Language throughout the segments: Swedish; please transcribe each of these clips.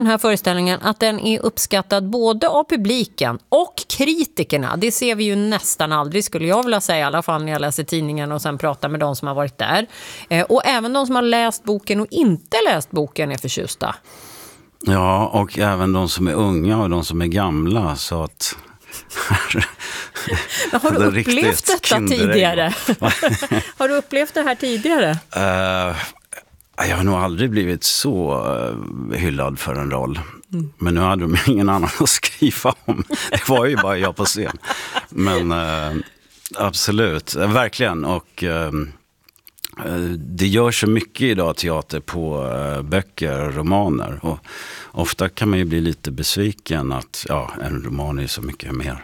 den här föreställningen att den är uppskattad både av publiken och kritikerna. Det ser vi ju nästan aldrig, skulle jag vilja säga, i alla fall när jag läser tidningen och sen pratar med de som har varit där. Och även de som har läst boken och inte läst boken är förtjusta. Ja, och även de som är unga och de som är gamla, så att... Har du upplevt detta tidigare? Har du upplevt det här tidigare? Jag har nog aldrig blivit så hyllad för en roll. Men nu hade de ingen annan att skriva om. Det var ju bara jag på scen. Men absolut, verkligen. Och det görs så mycket idag teater på böcker och romaner. Och ofta kan man ju bli lite besviken att en roman är så mycket mer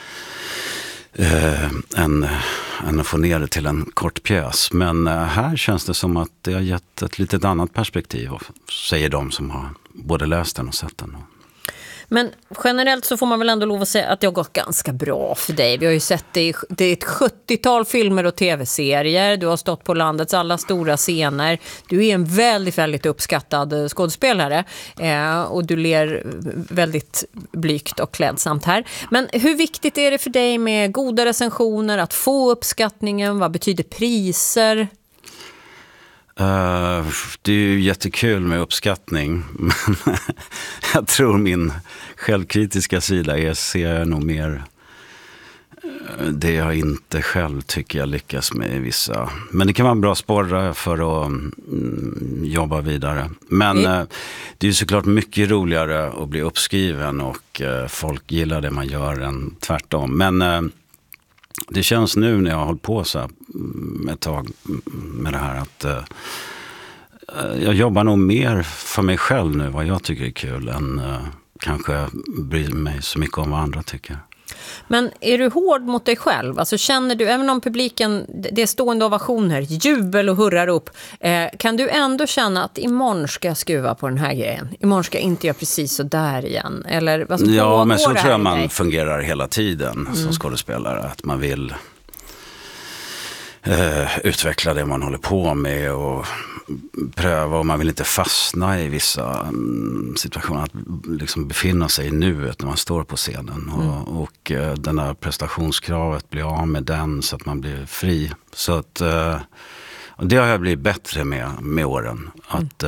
än att få ner det till en kort pjäs. Men här känns det som att det har gett ett litet annat perspektiv, säger de som har både läst den och sett den. Men generellt så får man väl ändå lov att säga att det har gått ganska bra för dig. Vi har ju sett det är ett 70-tal filmer och tv-serier. Du har stått på landets alla stora scener. Du är en väldigt, väldigt uppskattad skådespelare. Och du ler väldigt blygt och klädsamt här. Men hur viktigt är det för dig med goda recensioner, att få uppskattningen? Vad betyder priser? Det är ju jättekul med uppskattning, men jag tror min självkritiska sida ser jag nog mer det jag inte själv tycker jag lyckas med i vissa. Men det kan vara en bra sporra för att jobba vidare. Men det är ju såklart mycket roligare att bli uppskriven och folk gillar det man gör än tvärtom. Men det känns nu när jag har hållit på så här ett tag med det här att jag jobbar nog mer för mig själv nu, vad jag tycker är kul, än kanske bryr mig så mycket om vad andra tycker. Men är du hård mot dig själv? Alltså känner du, även om publiken, det är stående ovationer, jubel och hurrar upp, kan du ändå känna att imorgon ska jag skruva på den här grejen? Imorgon ska jag inte göra precis så där igen? Eller vad som ja, men så tror jag man fungerar hela tiden som skådespelare. Att man vill utveckla det man håller på med och pröva, och man vill inte fastna i vissa situationer, att liksom befinna sig i nuet när man står på scenen och den där prestationskravet, blir av med den så att man blir fri. Så att och det har jag blivit bättre med åren, att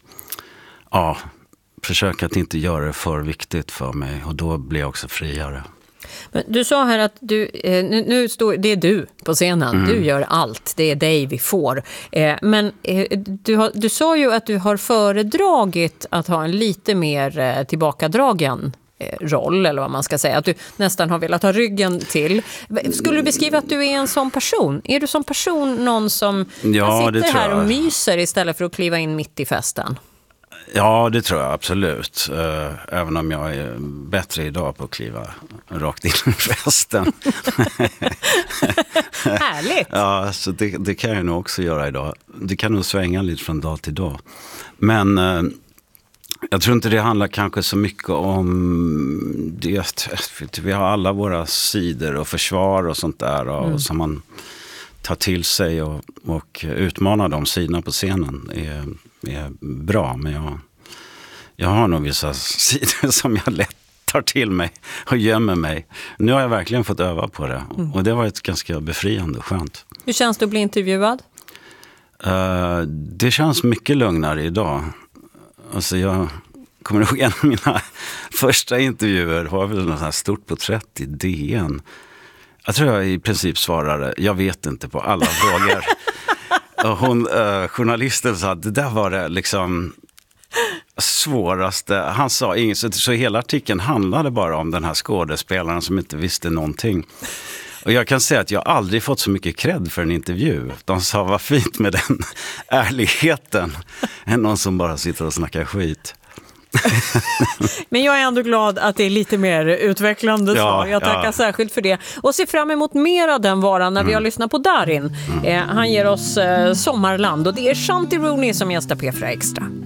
försöka att inte göra det för viktigt för mig, och då blir jag också friare. Men du sa här att du, nu står, det är du på scenen, du gör allt, det är dig vi får. Men du sa ju att du har föredragit att ha en lite mer tillbakadragen roll, eller vad man ska säga, att du nästan har velat ha ryggen till. Skulle du beskriva att du är en sån person? Är du som person någon som sitter här och myser istället för att kliva in mitt i festen? Ja, det tror jag absolut. Även om jag är bättre idag på att kliva rakt in i festen. Härligt! Ja, så det kan jag nog också göra idag. Det kan nog svänga lite från dag till dag. Men jag tror inte det handlar kanske så mycket om det. Vi har alla våra sidor och försvar och sånt där. Och som man tar till sig och utmanar de sidorna på scenen är bra, men jag har nog vissa sidor som jag lätt tar till mig och gömmer mig. Nu har jag verkligen fått öva på det, och det har varit ganska befriande och skönt. Hur känns det att bli intervjuad? Det känns mycket lugnare idag. Alltså jag kommer ihåg en av mina första intervjuer var väl något här stort porträtt i DN. Jag tror jag i princip svarade, jag vet inte, på alla frågor. Och journalisten sa att det där var det liksom svåraste. Han sa inget, så hela artikeln handlade bara om den här skådespelaren som inte visste någonting. Och jag kan säga att jag aldrig fått så mycket cred för en intervju. De sa, vad fint med den ärligheten, än någon som bara sitter och snackar skit. Men jag är ändå glad att det är lite mer utvecklande svar. Jag tackar särskilt för det. Och ser fram emot mer av den varan när vi har lyssnat på Darin. Han ger oss Sommarland, och det är Shanti Rooney som gästar P4 Extra.